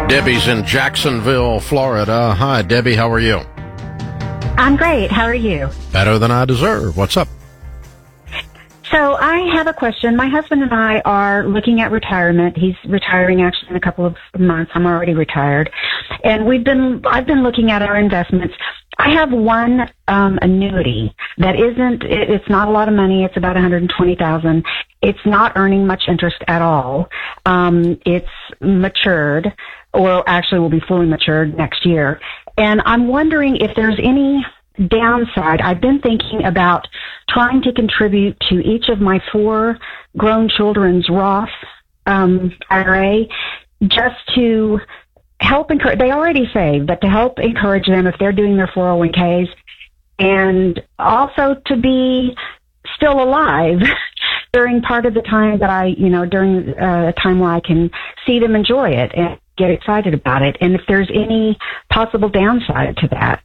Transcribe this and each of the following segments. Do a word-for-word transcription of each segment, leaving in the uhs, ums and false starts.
Debbie's in Jacksonville, Florida. Hi, Debbie. How are you? I'm great. How are you? Better than I deserve. What's up? So I have a question. My husband and I are looking at retirement. He's retiring actually in a couple of months. I'm already retired. And we've been, I've been looking at our investments. I have one um, annuity that isn't, it, it's not a lot of money. It's about one hundred twenty thousand dollars. It's not earning much interest at all. Um, it's matured, or actually will be fully matured next year. And I'm wondering if there's any downside. I've been thinking about trying to contribute to each of my four grown children's Roth um, I R A just to help encourage. They already save, but to help encourage them if they're doing their four oh one k's, and also to be still alive during part of the time that I, you know, during uh, a time where I can see them enjoy it and get excited about it. And if there's any possible downside to that.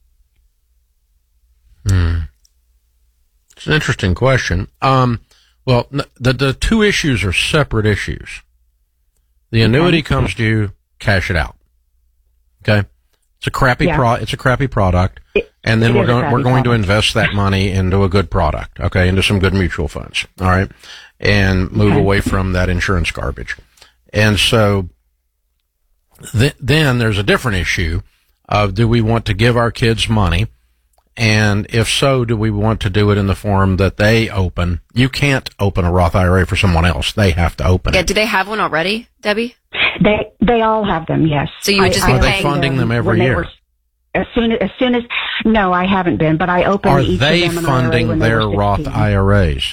Hmm. It's an interesting question. Um, well, the, the two issues are separate issues. The annuity okay. comes to you, cash it out. Okay? It's a crappy yeah. pro, it's a crappy product. It, and then we're going, we're going to invest that money into a good product. Okay? Into some good mutual funds. All right? And move okay. away from that insurance garbage. And so, th- then there's a different issue of, do we want to give our kids money? And if so, do we want to do it in the form that they open? You can't open a Roth I R A for someone else. They have to open yeah, it. Do they have one already, Debbie? They they all have them, yes. So you would just I, be Are they funding them, them every year? Were, as soon as, as soon as, no, I haven't been, but I opened Are each they of them funding their Roth I R As?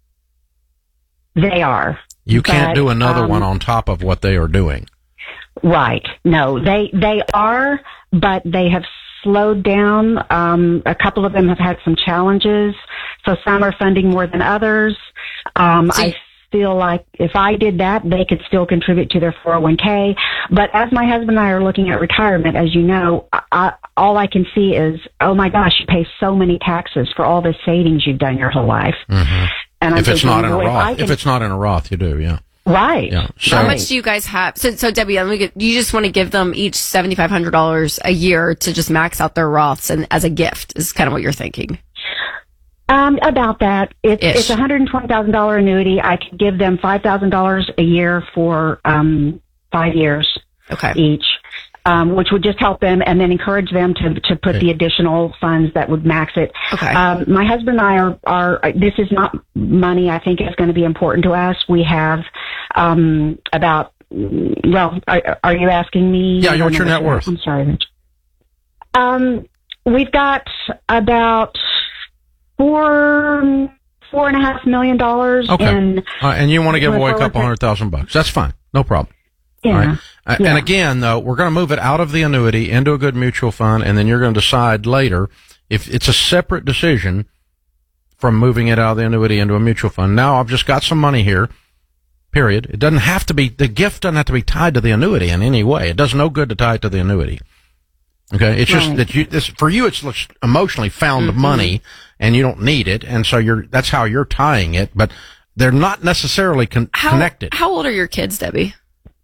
They are. You can't but, do another um, one on top of what they are doing. Right. No, they they are, but they have slowed down. Um, a couple of them have had some challenges, so some are funding more than others. Um, so, I feel like if I did that, they could still contribute to their four oh one k. But as my husband and I are looking at retirement, as you know, I, all I can see is, oh my gosh, you pay so many taxes for all the savings you've done your whole life. Mm-hmm. And I'm if it's thinking, not in a well, Roth, if, can, if it's not in a Roth, you do, yeah. Right. Yeah. So, How much do you guys have? So, so Debbie, let me get, you just want to give them each seven thousand five hundred dollars a year to just max out their Roths and as a gift is kind of what you're thinking. Um, about that. It's, Ish. it's a one hundred twenty thousand dollars annuity. I could give them five thousand dollars a year for um, five years okay. each, um, which would just help them and then encourage them to, to put okay. the additional funds that would max it. Okay. Um, my husband and I are, are, this is not money I think is going to be important to us. We have um, about, well, are, are you asking me? Yeah, what's your net worth? I'm sorry. Um, we've got about four, four and a half million dollars. Okay. In, uh, and you want to give away a couple hundred thousand bucks. That's fine. No problem. Yeah. All right. Uh, yeah. And again, though, we're going to move it out of the annuity into a good mutual fund, and then you're going to decide later if it's a separate decision from moving it out of the annuity into a mutual fund. Now I've just got some money here, period. It doesn't have to be, the gift doesn't have to be tied to the annuity in any way. It does no good to tie it to the annuity. Okay, it's just right. that you, this, for you, it's emotionally found mm-hmm. money, and you don't need it, and so you're, that's how you're tying it, but they're not necessarily con- how, connected. How old are your kids, Debbie?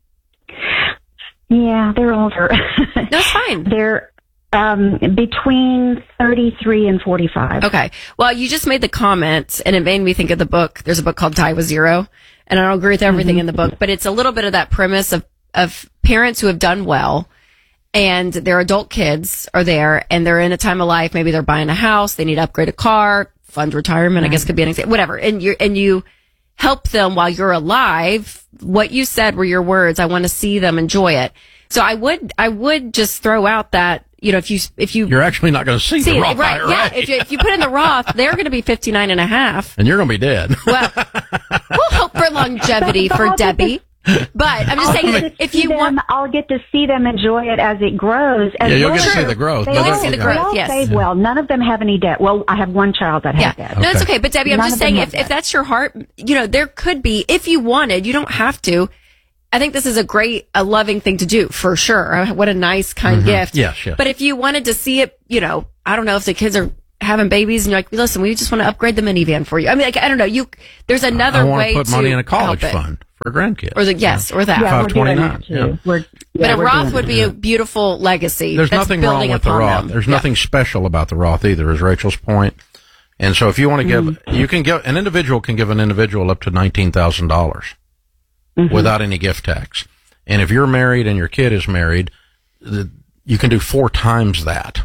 Yeah, they're older. No, it's fine. They're um, between thirty-three and forty-five. Okay. Well, you just made the comment, and it made me think of the book. There's a book called Die with Zero, and I don't agree with everything mm-hmm. in the book, but it's a little bit of that premise of, of parents who have done well, and their adult kids are there, and they're in a time of life. Maybe they're buying a house, they need to upgrade a car, fund retirement, right. I guess could be an example, whatever. And you and you help them while you're alive. What you said were your words. I want to see them enjoy it. So I would, I would just throw out that, you know, if you, if you, you're actually not going to see, see the Roth right, I R A. Yeah. If you, if you put in the Roth, they're going to be fifty-nine and a half. And you're going to be dead. Well, we'll hope for longevity for Debbie. But I'm just I'll saying, if you them, want, I'll get to see them enjoy it as it grows. As yeah, you'll well. get to see the growth. They You'll all, get to see the they growth, all yes. save well. None of them have any debt. Well, I have one child that has yeah. debt. No, Okay. it's okay. But Debbie, I'm None just of them saying, have if, debt. if that's your heart, you know, there could be, if you wanted, you don't have to. I think this is a great, a loving thing to do, for sure. What a nice, kind mm-hmm. gift. Yes, yes. But if you wanted to see it, you know, I don't know if the kids are having babies and you're like, listen, we just want to upgrade the minivan for you. I mean, like, I don't know. You, there's another I way want to put money in a college help it. fund for a grandkid. Or the, yes, or that. Yeah, we're doing five twenty-nine, that too. yeah. We're, But yeah, a we're Roth doing would it. be a beautiful legacy. There's that's nothing wrong building with the upon Roth. them. There's Yeah. nothing special about the Roth either, is Rachel's point. And so if you want to give, mm-hmm. you can give, an individual can give an individual up to nineteen thousand dollars mm-hmm. without any gift tax. And if you're married and your kid is married, you can do four times that.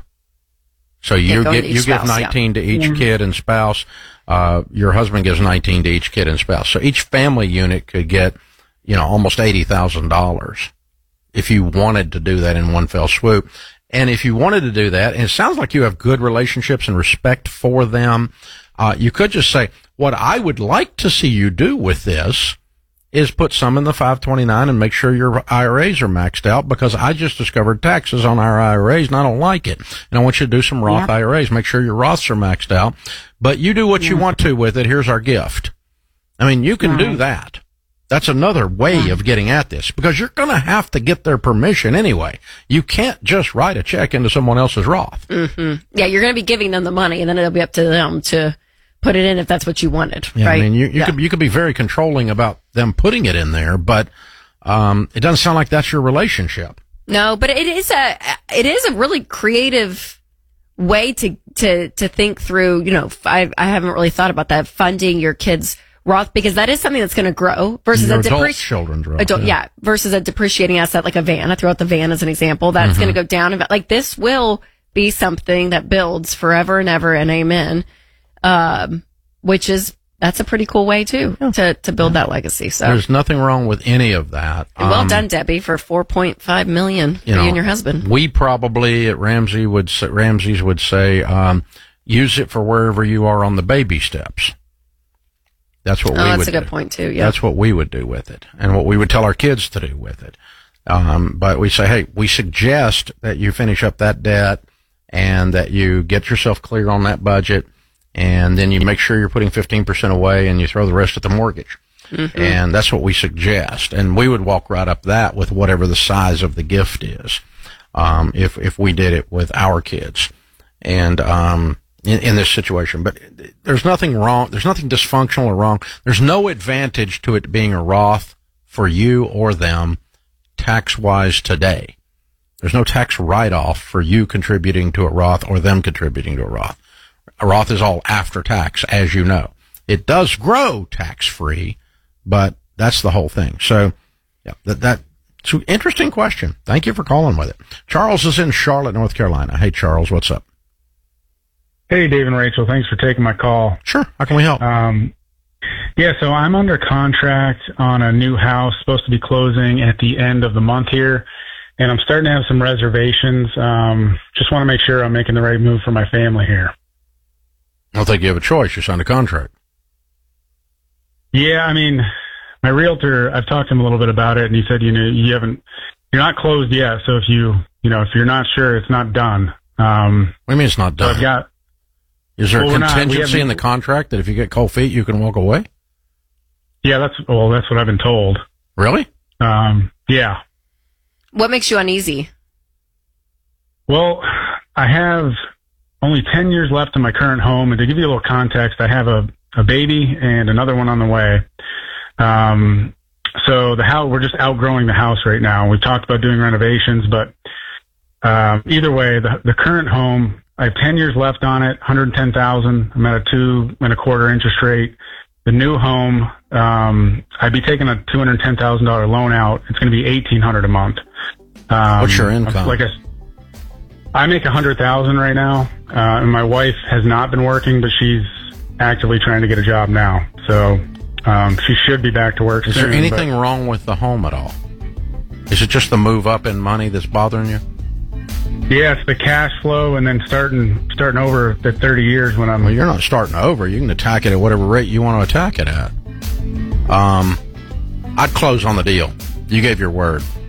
So you get, you spouse, give nineteen yeah. to each yeah. kid and spouse. Uh, your husband gives nineteen to each kid and spouse. So each family unit could get, you know, almost eighty thousand dollars if you wanted to do that in one fell swoop. And if you wanted to do that, and it sounds like you have good relationships and respect for them, uh, you could just say, what I would like to see you do with this is put some in the five twenty-nine and make sure your I R As are maxed out, because I just discovered taxes on our I R As and I don't like it. And I want you to do some Roth yep. I R As. Make sure your Roths are maxed out. But you do what yeah. you want to with it. Here's our gift. I mean, you can right. do that. That's another way yeah. of getting at this, because you're going to have to get their permission anyway. You can't just write a check into someone else's Roth. Mm-hmm. Yeah, you're going to be giving them the money, and then it'll be up to them to put it in if that's what you wanted. Yeah, right? I mean, you, you yeah. could you could be very controlling about them putting it in there, but um, it doesn't sound like that's your relationship. No, but it is a it is a really creative way to to to think through. You know, I I haven't really thought about that, funding your kids' Roth, because that is something that's going to grow versus Your a adult depreciating children's Roth, adult, yeah. yeah, versus a depreciating asset like a van. I threw out the van as an example. That's mm-hmm. going to go down. And, like, this will be something that builds forever and ever, and amen. Um, which is, that's a pretty cool way too, yeah. to, to build yeah. that legacy. So there's nothing wrong with any of that. And well um, done, Debbie, for four point five million for you, know, you and your husband. We probably at Ramsey would say, Ramsey's would say, um, use it for wherever you are on the baby steps. That's what oh, we that's would a good do. point too. Yeah. That's what we would do with it, and what we would tell our kids to do with it. Um, but we say, hey, we suggest that you finish up that debt and that you get yourself clear on that budget, and then you make sure you're putting fifteen percent away and you throw the rest at the mortgage. Mm-hmm. And that's what we suggest. And we would walk right up that with whatever the size of the gift is, um, if, if we did it with our kids. And, um, In, in this situation, but there's nothing wrong. There's nothing dysfunctional or wrong. There's no advantage to it being a Roth for you or them tax-wise today. There's no tax write-off for you contributing to a Roth or them contributing to a Roth. A Roth is all after tax, as you know. It does grow tax-free, but that's the whole thing. So, yeah, that, that, it's an interesting question. Thank you for calling with it. Charles is in Charlotte, North Carolina. Hey, Charles, what's up? Hey, Dave and Rachel. Thanks for taking my call. Sure. How can we help? Um, yeah, so I'm under contract on a new house, supposed to be closing at the end of the month here, and I'm starting to have some reservations. Um, just want to make sure I'm making the right move for my family here. I don't think you have a choice. You signed a contract. Yeah, I mean, my realtor, I've talked to him a little bit about it, and he said, you know, you haven't, you're not closed yet, so if you, you know, if you're not sure, it's not done. Um, what do you mean it's not done? So I've got, Is there well, a not, contingency in the contract that if you get cold feet, you can walk away? Yeah, that's, well, that's what I've been told. Really? Um, yeah. What makes you uneasy? Well, I have only ten years left in my current home, and to give you a little context, I have a, a baby and another one on the way. Um, so the house, we're just outgrowing the house right now. We've talked about doing renovations, but um, either way, the, the current home, I have ten years left on it, one hundred ten thousand. I'm at a two and a quarter interest rate. The new home, um, I'd be taking a two hundred ten thousand dollars loan out. It's going to be eighteen hundred a month. Um, What's your income? Like I, I make a hundred thousand right now, uh, and my wife has not been working, but she's actively trying to get a job now. So um, she should be back to work Is soon. there anything but, wrong with the home at all? Is it just the move up in money that's bothering you? Yeah, it's the cash flow, and then starting starting over at thirty years when I'm. Well, you're not starting over. You can attack it at whatever rate you want to attack it at. Um, I'd close on the deal. You gave your word.